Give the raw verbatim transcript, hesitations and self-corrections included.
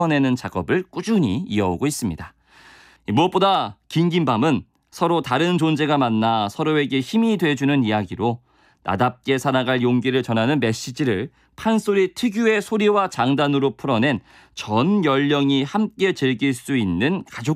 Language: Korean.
풀어내는 작업을 꾸준히 이어오고 있습니다. 무엇보다 긴긴 밤은 서로 다른 존재가 만나 서로에게 힘이 돼주는 이야기로 나답게 살아갈 용기를 전하는 메시지를 판소리 특유의 소리와 장단으로 풀어낸 전 연령이 함께 즐길 수 있는 가족